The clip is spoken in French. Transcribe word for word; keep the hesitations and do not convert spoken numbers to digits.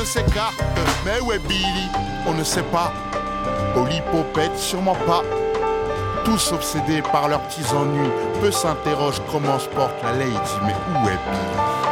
ne s'écarte. Mais où est Billy? On ne sait pas. Au l'hypopète, sûrement pas. Tous obsédés par leurs petits ennuis. Peu s'interrogent comment se porte la lady. Mais où est Billy?